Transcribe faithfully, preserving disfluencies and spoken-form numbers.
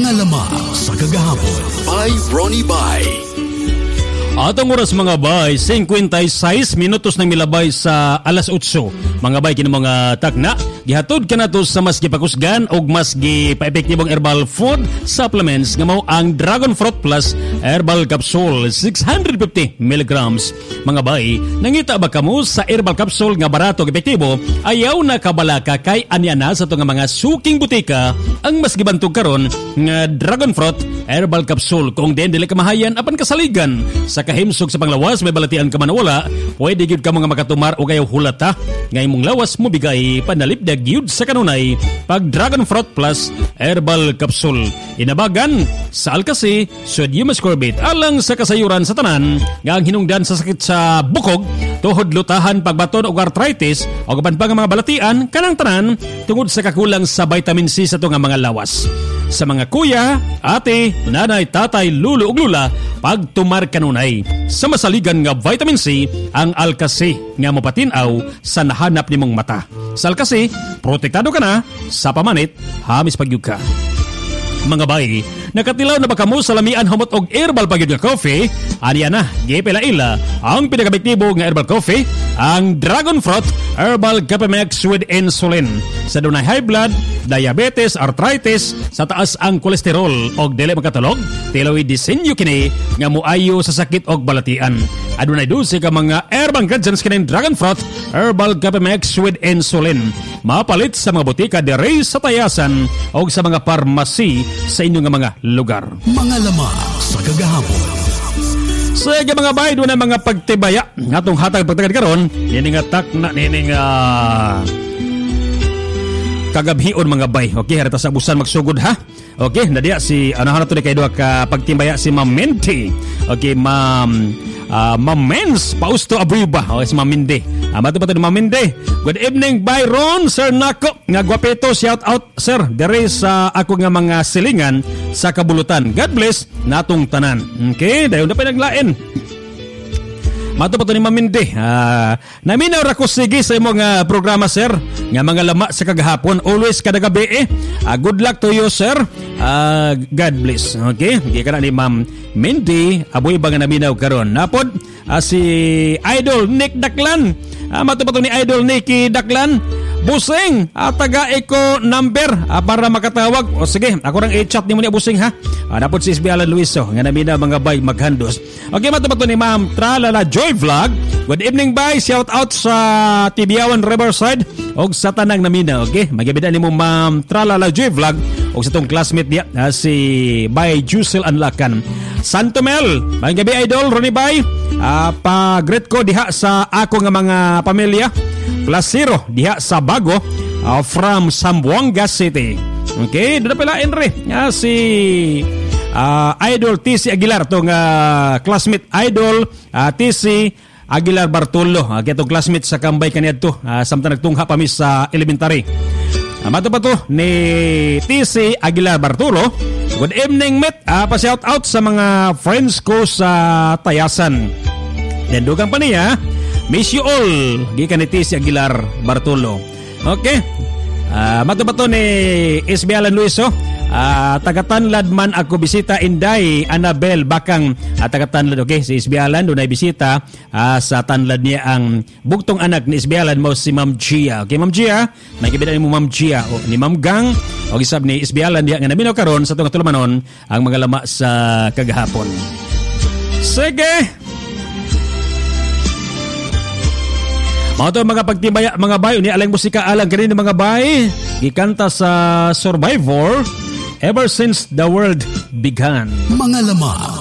Mga lamang sa kagahapon by Ronnie Bay. Atong oras mga bay, fifty-six minutos nang milabay sa alas otso. Mga bay, kini mga takna, gihatod ka na to sa mas gipakusgan o mas gipa-epektibong herbal food supplements nga mao ang Dragon Fruit Plus Herbal Capsule six hundred fifty milligrams. Mga bay, nangita ba kamo sa herbal capsule nga barato ug epektibo? Ayaw na kabalaka kay anya na sa to nga mga suking butika ang mas gibantog karon nga Dragon Fruit Herbal Capsule. Kung din dili ka mahayan apan kasaligan sa kahimsog sa panglawas, may balatian ka man wala, pwede gyud ka mga makatumar o kayo hulata nga imong lawas mo bigay panalipdag gyud sa kanunay pag Dragon Fruit Plus Herbal Capsule. Inabagan sa Alkasi Sodium Ascorbate alang sa kasayuran sa tanan nga ang hinungdan sa sakit sa bukog, tuhod lutahan, pagbaton ug arthritis o kaban pa nga mga balatian kanang tanan tungod sa kakulang sa vitamin C sa to nga mga lawas. Sa mga kuya, ate, nanay, tatay, lulo ug lula, pagtumar kanunay sa masaligan nga vitamin C ang Alkasi nga mapatinaw sa nahanap nimong mata. Sa Alkasi, protektado ka na sa pamanit, hamis pagyud ka. Mga bay, nakatilaw na ba kamo sa lamian humot og herbal pagyud nga coffee? Aniya na, gipila-ila ang pinakabektibo nga herbal coffee, ang Dragon Fruit Herbal Capemex with Insulin. Sa dunay high blood, diabetes, arthritis, sa taas ang kolesterol og dili makatulog, tiloy disenyo kini nga muayo sa sakit og balatian. Adunay dose ka mga herbal ingredients kining Dragon Fruit Herbal Capemex with Insulin. Mapalit sa mga butika diri sa Tayasan o sa mga parmasi sa inyong mga lugar. Mga lamang sa kagahapon. Sige mga bay, doon na mga pagtibaya atong hatag pagtagad karon, ini nga takna nini nga kagabhion mga bay. Okay, harita sa busan magsugod ha. Okay, nadiya si ano na to ni kay duha ka pagtimbaya si Ma'am Minty. Okay, Ma'am uh, Ma'am Mens Pausto Abriba. Okay, si Ma'am Mindy. Ah, mato pa to ni Ma'am Mindy. Good evening, Byron, Sir Nako. Nga gwapito, shout out sir. Dere sa ako nga mga silingan sa kabulutan. God bless natong tanan. Okay, dayon na pa naglain. Mato pa to ni Ma'am Mindy. Ah, naminaw ra ko sige sa imong uh, programa sir. Nga mga lama sa kagahapon, always kada gabi eh. Uh, good luck to you sir. Uh, God bless. Okay? Okay ka na ni Ma'am Mindy. Aboy ba nga naminaw karon? Napod uh, si Idol Nick Daklan. Uh, mato pa to ni Idol Nicky Daklan. Busing, uh, taga eko number uh, para makatawag. O sige, ako rang i-chat ni mo ni Busing ha. Uh, napod si Isbi Alan Luiso. Nga naminaw mga bay maghandos. Okay, mato pa to ni Ma'am Tralala Joy Vlog. Good evening bay. Shout out sa Tibiawan Riverside og sa tanang namina. Okay, magibida ni mo Ma'am Tralala Joy Vlog og sa tong classmate niya uh, si Bay Jusel Anlakan. Santomel, maging gabi idol Ronnie Bay. Uh, pa-greet ko diha sa ako nga mga pamilya. Plasiro diha sa Bago uh, from Zamboanga City. Okay, doon na pala Enre. Uh, si uh, Idol T C Aguilar tong uh, classmate Idol uh, T C Aguilar Bartolo. Uh, Itong classmate sa Kambay kaniyadto. Uh, samtang nagtungha pa mi sa elementary. Uh, mato pa to ni T C Aguilar Bartolo. Good evening, Met. Uh, pa-shout out sa mga friends ko sa Tayasan. Then dugang pa niya, miss you all. Gikan ni T C Aguilar Bartolo. Okay. Uh, mato pa to ni S B Alan Luiso. Uh, tagatanlad man ako bisita Inday Annabel Bakang uh, tagatanlad. Okay, si S B Alan doon ay bisita uh, sa tanlad niya ang bugtong anak ni S B Alan mo si Ma'am Gia. Okay, Ma'am Gia, may kibidan mo Ma'am Gia o ni Ma'am Gang o isab ni S B Alan diya nga naminaw karon sa itong katulumanon ang mga lama sa kagahapon. Sige, mga ito mga pagtibaya mga bay, ni alang musika alang kanina mga bay, gikanta sa Survivor, Ever Since the World Began. Mga lamang